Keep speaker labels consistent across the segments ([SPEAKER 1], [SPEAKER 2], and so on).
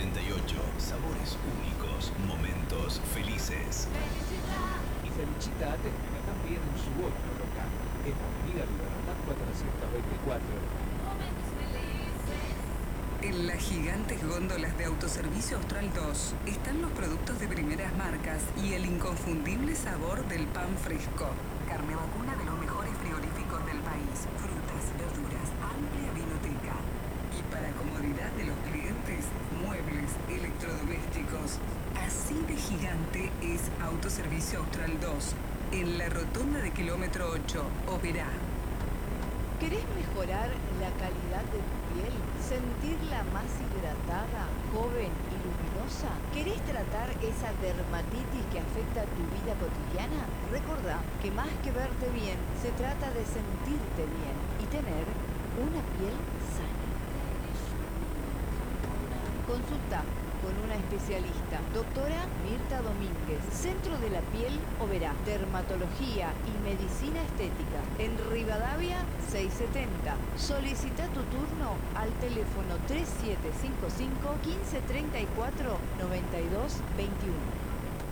[SPEAKER 1] 78. Sabores únicos, momentos felices.
[SPEAKER 2] Y Felicita termina también en su otro local, en Avenida Libertad 424.
[SPEAKER 3] En las gigantes góndolas de Autoservicio Austral 2 están los productos de primeras marcas y el inconfundible sabor del pan fresco. Carne vacuna de los mejores frigoríficos del país. Frutas, verduras, amplia vinoteca. Y para comodidad de los clientes, muebles, electrodomésticos. Así de gigante es Autoservicio Austral 2, en la rotonda de kilómetro 8, Oberá.
[SPEAKER 4] ¿Querés mejorar la calidad de tu piel? ¿Sentirla más hidratada, joven y luminosa? ¿Querés tratar esa dermatitis que afecta tu vida cotidiana? Recordá que más que verte bien, se trata de sentirte bien y tener una piel sana. Consulta con una especialista, doctora Mirta Domínguez, Centro de la Piel Oberá, Dermatología y Medicina Estética, en Rivadavia 670. Solicita tu turno al teléfono 3755 1534 9221.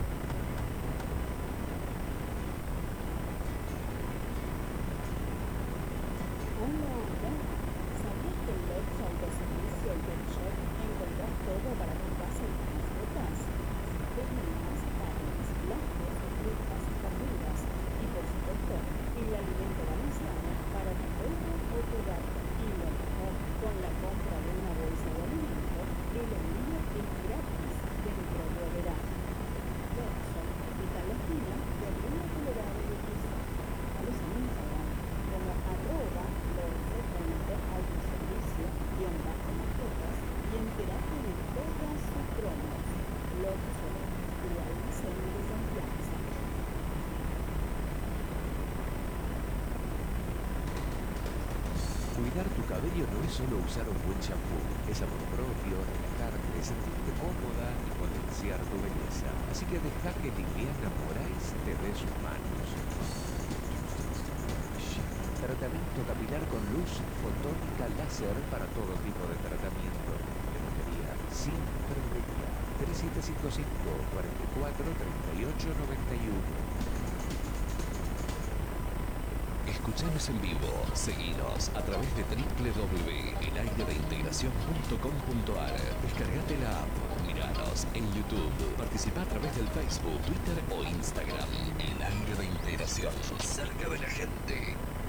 [SPEAKER 5] Hola, hola. ¿Sabías que en Lodge Autoservicio y Pet Shop encontrás todo para tu casa y tus mascotas? Verduras, carnes, lácteos, frutas, verduras y, por supuesto, el alimento balanceado para tu perro o tu gato. Y lo mejor, con la compra de una bolsa de alimento, el envío es gratis dentro de Oberá. Lodge Shop está en la esquina de Avenida Colorado de Piso. Búscalos en Instagram como @autoservicio_mascotas y entérate de todas sus promos. Lodge Shop, tu almacén de confianza.
[SPEAKER 6] Cuidar tu cabello no es solo usar un buen shampoo, es amor propio, relajarte, sentirte cómoda y potenciar tu belleza. Así que deja que Liliana Moraes te dé sus manos. Tratamiento capilar con luz fotónica láser para todo tipo de tratamiento. Peluquería sin problema. 3755 44 38 91.
[SPEAKER 1] Escuchanos en vivo, seguinos a través de www.elairedeintegracion.com.ar. Descargate la app, miranos en YouTube, participa a través del Facebook, Twitter o Instagram. El Aire de Integración, cerca de la gente.